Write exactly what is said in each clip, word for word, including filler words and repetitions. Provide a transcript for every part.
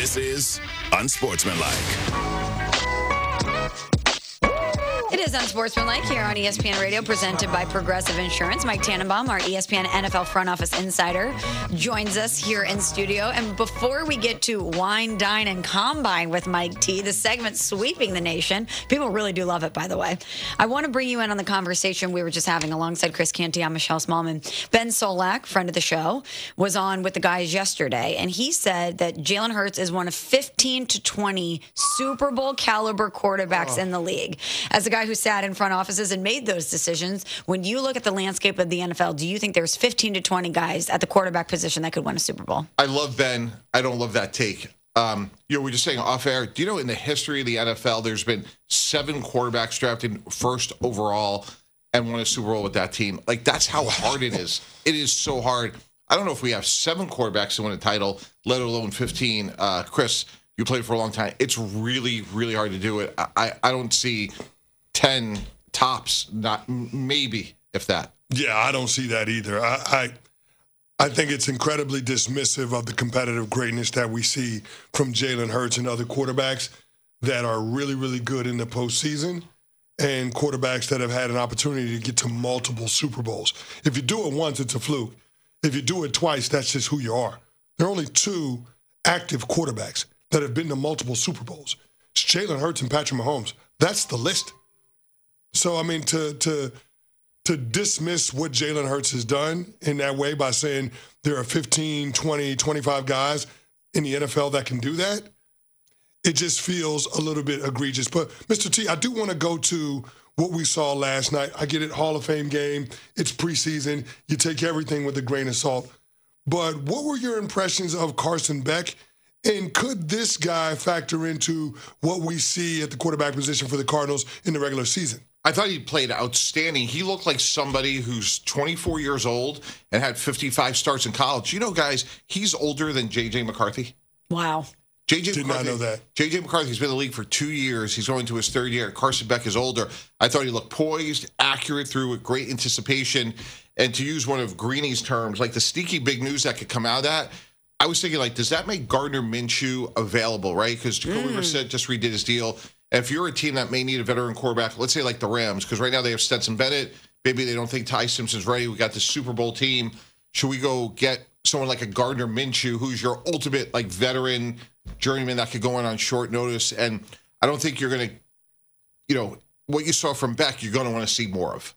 This is Unsportsmanlike. It is Unsportsmanlike here on E S P N Radio, presented by Progressive Insurance. Mike Tannenbaum, our E S P N N F L front office insider, joins us here in studio. And before we get to Wine, Dine, and Combine with Mike T, the segment sweeping the nation, people really do love it, by the way. I want to bring you in on the conversation we were just having alongside Chris Canty. I'm Michelle Smallman. Ben Solak, friend of the show, was on with the guys yesterday, and he said that Jalen Hurts is one of fifteen to twenty Super Bowl caliber quarterbacks oh. in the league. As a guy who sat in front offices and made those decisions, when you look at the landscape of the N F L, do you think there's fifteen to twenty guys at the quarterback position that could win a Super Bowl? I love Ben. I don't love that take. Um, you know, we're just saying off air. Do you know in the history of the N F L, there's been seven quarterbacks drafted first overall and won a Super Bowl with that team? Like, that's how hard it is. It is so hard. I don't know if we have seven quarterbacks to win a title, let alone fifteen. Uh, Chris, you played for a long time. It's really, really hard to do it. I, I don't see ten tops, not maybe, if that. Yeah, I don't see that either. I, I I think it's incredibly dismissive of the competitive greatness that we see from Jalen Hurts and other quarterbacks that are really, really good in the postseason and quarterbacks that have had an opportunity to get to multiple Super Bowls. If you do it once, it's a fluke. If you do it twice, that's just who you are. There are only two active quarterbacks that have been to multiple Super Bowls. It's Jalen Hurts and Patrick Mahomes. That's the list. So, I mean, to to to dismiss what Jalen Hurts has done in that way by saying there are fifteen, twenty, twenty-five guys in the N F L that can do that, it just feels a little bit egregious. But, Mister T, I do want to go to what we saw last night. I get it, Hall of Fame game. It's preseason. You take everything with a grain of salt. But what were your impressions of Carson Beck? And could this guy factor into what we see at the quarterback position for the Cardinals in the regular season? I thought he played outstanding. He looked like somebody who's twenty-four years old and had fifty-five starts in college. You know, guys, he's older than J J. McCarthy. Wow. J J. Did McCarthy, not know that. J J. McCarthy's been in the league for two years. He's going to his third year. Carson Beck is older. I thought he looked poised, accurate, threw with great anticipation. And to use one of Greeny's terms, like the sneaky big news that could come out of that, I was thinking, like, does that make Gardner Minshew available, right? Because Jacoby mm. Brissett just redid his deal. And if you're a team that may need a veteran quarterback, let's say like the Rams, because right now they have Stetson Bennett. Maybe they don't think Ty Simpson's ready. We got the Super Bowl team. Should we go get someone like a Gardner Minshew, who's your ultimate like veteran journeyman that could go in on short notice? And I don't think you're going to, you know, what you saw from Beck, you're going to want to see more of.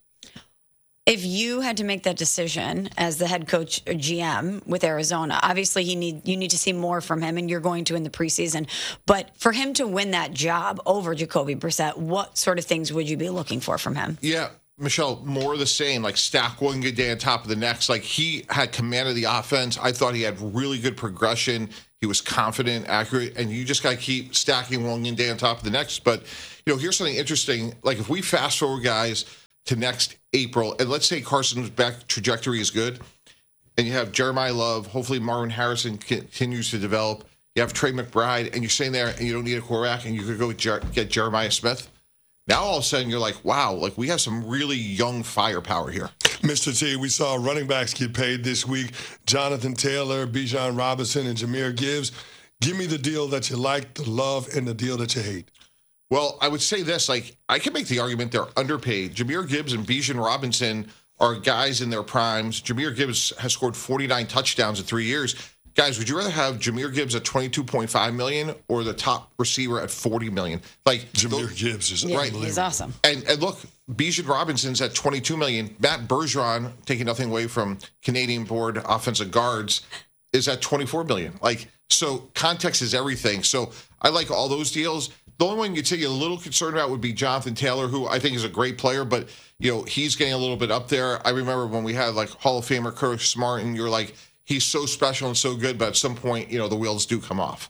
If you had to make that decision as the head coach or G M with Arizona, obviously he need you need to see more from him, and you're going to in the preseason. But for him to win that job over Jacoby Brissett, what sort of things would you be looking for from him? Yeah, Michelle, more of the same. Like stack one good day on top of the next. Like he had command of the offense. I thought he had really good progression. He was confident, accurate, and you just got to keep stacking one good day on top of the next. But you know, here's something interesting. Like if we fast forward, guys, to next April, and let's say Carson's back trajectory is good, and you have Jeremiah Love, hopefully Marvin Harrison continues to develop, you have Trey McBride, and you're sitting there and you don't need a quarterback, and you could go Jer- get Jeremiah Smith. Now all of a sudden you're like, wow, like we have some really young firepower here. Mister T, we saw running backs get paid this week. Jonathan Taylor, Bijan Robinson, and Jahmyr Gibbs. Give me the deal that you like, the love, and the deal that you hate. Well, I would say this, like, I can make the argument they're underpaid. Jahmyr Gibbs and Bijan Robinson are guys in their primes. Jahmyr Gibbs has scored forty-nine touchdowns in three years. Guys, would you rather have Jahmyr Gibbs at twenty-two point five million dollars or the top receiver at forty million dollars? Like Jahmyr the, Gibbs is yeah, unbelievable. He's awesome. And, and look, Bijan Robinson's at twenty-two million dollars. Matt Bergeron, taking nothing away from Canadian board offensive guards, is at twenty-four million dollars. Like, so context is everything. So I like all those deals. The only one you'd say you're a little concerned about would be Jonathan Taylor, who I think is a great player, but, you know, he's getting a little bit up there. I remember when we had, like, Hall of Famer Curtis Smart, and you're like, he's so special and so good, but at some point, you know, the wheels do come off.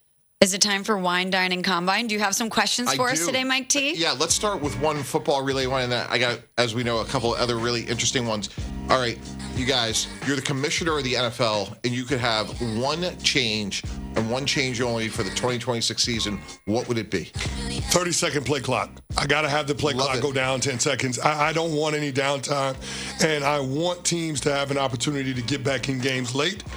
Is it time for Wine, Dine, and Combine? Do you have some questions for I us do. today, Mike T? Yeah, let's start with one football relay one, and then I got, as we know, a couple of other really interesting ones. All right, you guys, you're the commissioner of the N F L, and you could have one change, and one change only for the twenty twenty-six season. What would it be? thirty-second play clock. I got to have the play Love clock it. go down ten seconds. I, I don't want any downtime, and I want teams to have an opportunity to get back in games late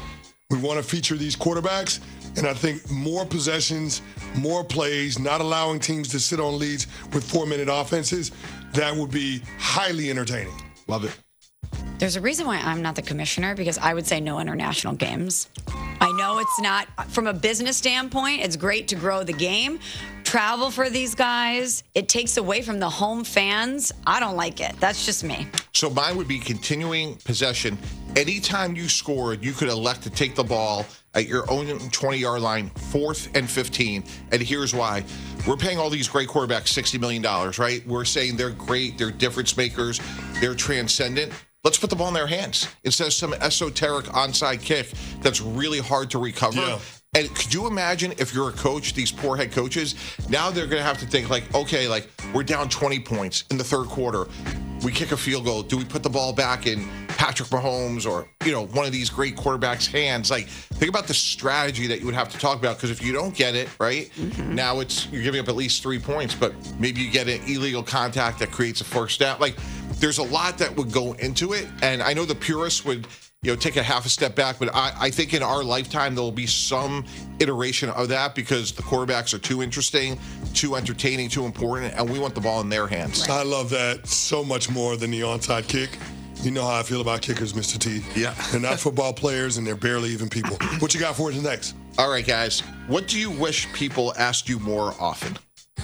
We want to feature these quarterbacks, and I think more possessions, more plays, not allowing teams to sit on leads with four-minute offenses, that would be highly entertaining. Love it. There's a reason why I'm not the commissioner, because I would say no international games. I know it's not, from a business standpoint, it's great to grow the game. Travel for these guys, it takes away from the home fans. I don't like it. That's just me. So mine would be continuing possession. Anytime you scored, you could elect to take the ball at your own twenty-yard line, fourth and fifteen. And here's why. We're paying all these great quarterbacks sixty million dollars, right? We're saying they're great, they're difference makers, they're transcendent. Let's put the ball in their hands instead of some esoteric onside kick that's really hard to recover. Yeah. And could you imagine if you're a coach, these poor head coaches, now they're going to have to think like, okay, like we're down twenty points in the third quarter. We kick a field goal. Do we put the ball back in Patrick Mahomes or, you know, one of these great quarterbacks' hands? Like, think about the strategy that you would have to talk about, because if you don't get it, right, mm-hmm. now it's you're giving up at least three points, but maybe you get an illegal contact that creates a first down. Like, there's a lot that would go into it, and I know the purists would, you know, take a half a step back, but I, I think in our lifetime there'll be some iteration of that because the quarterbacks are too interesting, too entertaining, too important, and we want the ball in their hands. I love that so much more than the onside kick. You know how I feel about kickers, Mister T. Yeah. They're not football players, and they're barely even people. What you got for us next? All right, guys. What do you wish people asked you more often?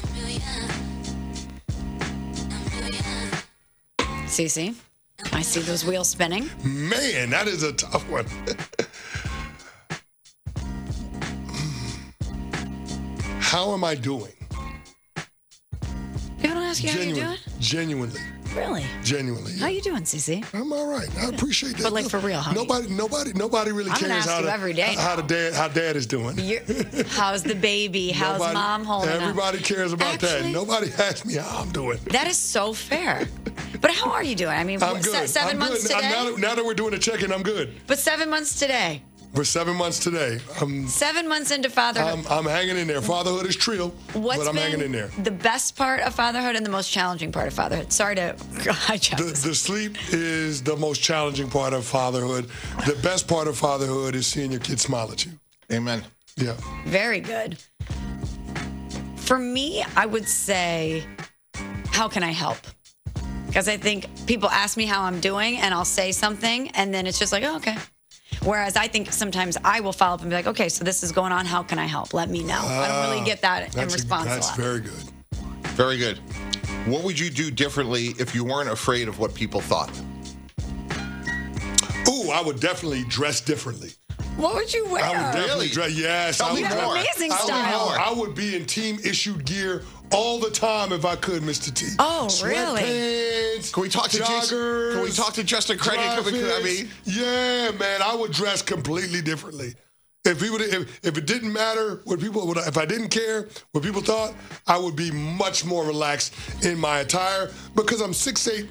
Cece, I see those wheels spinning. Man, that is a tough one. How am I doing? People don't ask you how Genuine, you're doing? Genuinely. Really? Genuinely. Yeah. How you doing, Cece? I'm all right. I appreciate that. But like for real, how nobody, nobody, nobody really I'm gonna cares ask how, you the, every day how now. the dad, how dad is doing. You're, how's the baby? How's Nobody- mom holding up? Everybody cares about that. Actually- Nobody asks me how I'm doing. That is so fair. But how are you doing? I mean, I'm what, good. se- seven I'm months good. today? Now that, now that we're doing a check-in, I'm good. But seven months today. We're seven months today. I'm, Seven months into fatherhood. I'm, I'm hanging in there. Fatherhood is trill, What's but I'm been hanging in there. the best part of fatherhood and the most challenging part of fatherhood? Sorry to hijack The, this. the sleep is the most challenging part of fatherhood. The best part of fatherhood is seeing your kids smile at you. Amen. Yeah. Very good. For me, I would say, how can I help? Because I think people ask me how I'm doing, and I'll say something, and then it's just like, oh, okay. Whereas I think sometimes I will follow up and be like, okay, so this is going on. How can I help? Let me know. I don't really get that in That's, a, response that's a lot. very good. Very good. What would you do differently if you weren't afraid of what people thought? Ooh, I would definitely dress differently. What would you wear? I would definitely Really? dress. Yes, Tell I me would You have more. amazing I would style. more. I would be in team-issued gear all the time if I could, Mister T. Oh, really? Sweatpants, Can we talk to Jason? joggers, Can we talk to Justin Craig? I dry mean, fits. Yeah, man, I would dress completely differently. If people, if, if it didn't matter what people, what, if I didn't care what people thought, I would be much more relaxed in my attire because I'm six eight,